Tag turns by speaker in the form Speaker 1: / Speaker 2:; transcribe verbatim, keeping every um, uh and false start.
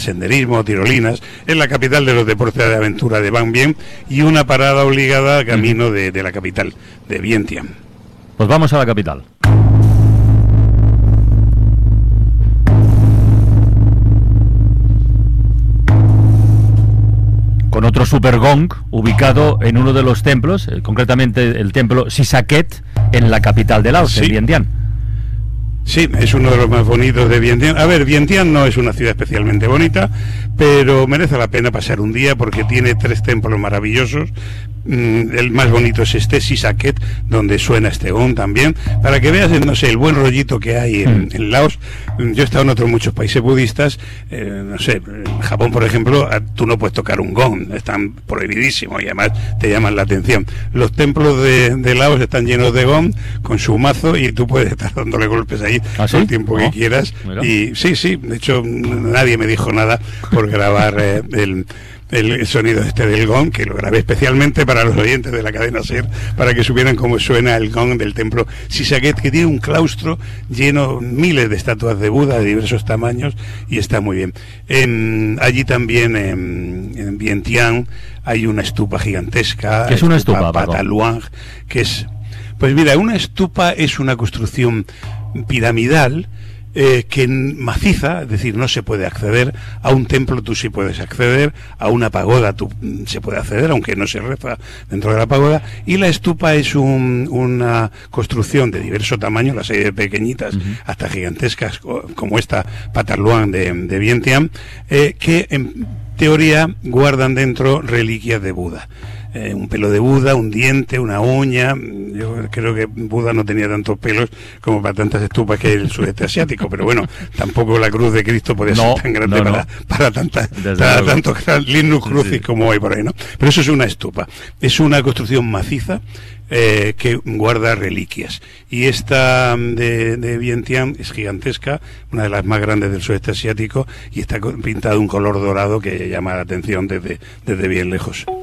Speaker 1: senderismo, tirolinas, es la capital de los deportes de aventura de Ban Bien y una parada obligada camino de, de la capital, de Vientiane.
Speaker 2: Pues vamos a la capital. Con otro supergong ubicado en uno de los templos, eh, concretamente el templo Sisaket, en la capital de Laos, sí. En Vientiane.
Speaker 1: Sí, es uno de los más bonitos de Vientiane. A ver, Vientiane no es una ciudad especialmente bonita, pero merece la pena pasar un día porque tiene tres templos maravillosos. El más bonito es este, Sisaket, donde suena este gong también, para que veas, no sé, el buen rollito que hay en, en Laos. Yo he estado en otros muchos países budistas, eh, no sé, en Japón, por ejemplo, tú no puedes tocar un gong, están prohibidísimos y además te llaman la atención. Los templos de, de Laos están llenos de gong, con su mazo, y tú puedes estar dándole golpes ahí
Speaker 2: ¿Ah, sí?
Speaker 1: todo el tiempo
Speaker 2: no.
Speaker 1: que quieras. Mira. Y sí, sí, de hecho, nadie me dijo nada por grabar eh, el... el sonido este del gong, que lo grabé especialmente para los oyentes de la cadena SER, para que supieran cómo suena el gong del templo Sisaket, que tiene un claustro lleno, miles de estatuas de Buda de diversos tamaños, y está muy bien. En, allí también, en, en Vientiane, hay una estupa gigantesca.
Speaker 2: ¿Qué es una estupa,
Speaker 1: Patah Luang, que es... Pues mira, una estupa es una construcción piramidal, Eh, que maciza, es decir, no se puede acceder. A un templo tú sí puedes acceder, a una pagoda tú mm, se puede acceder, aunque no se reza dentro de la pagoda, y la estupa es un, una construcción de diverso tamaño, las hay de pequeñitas uh-huh. hasta gigantescas, como esta Patah Luang de, de Vientiane, eh, que en teoría guardan dentro reliquias de Buda. Eh, un pelo de Buda, un diente, una uña. Yo creo que Buda no tenía tantos pelos como para tantas estupas que hay en el sudeste asiático, pero bueno, tampoco la cruz de Cristo podía
Speaker 2: no,
Speaker 1: ser tan grande
Speaker 2: no,
Speaker 1: para,
Speaker 2: no.
Speaker 1: para, tanta, para tantos Linus Crucis sí. como hay por ahí, ¿no? Pero eso es una estupa, es una construcción maciza eh, que guarda reliquias, y esta de, de Vientiane es gigantesca, una de las más grandes del sudeste asiático, y está pintada de un color dorado que llama la atención desde, desde bien lejos.